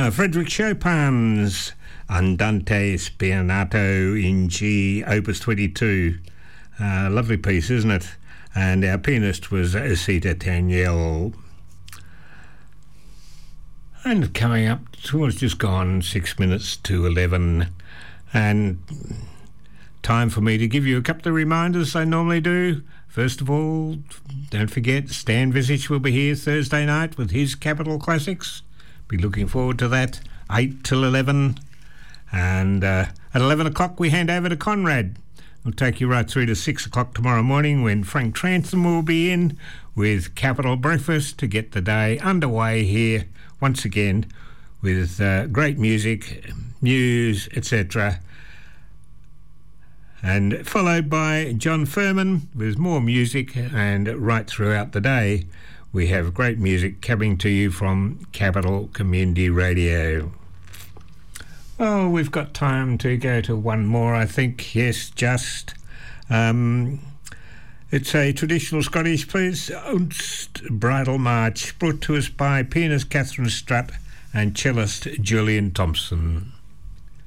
Frédéric Chopin's Andante Spianato in G, Opus 22. Lovely piece, isn't it? And our pianist was Sita Daniel. And coming up, it's just gone 6 minutes to 11. And time for me to give you a couple of reminders I normally do. First of all, don't forget, Stan Visich will be here Thursday night with his Capital Classics. Be looking forward to that, 8 till 11. And at 11 o'clock, we hand over to Conrad. We'll take you right through to 6 o'clock tomorrow morning when Frank Trantham will be in with Capital Breakfast to get the day underway here once again with great music, news, etc. And followed by John Furman with more music, and right throughout the day we have great music coming to you from Capital Community Radio. Oh, we've got time to go to one more, I think. Yes, just. It's a traditional Scottish piece, Unst Bridal March, brought to us by pianist Catherine Strutt and cellist Julian Thompson.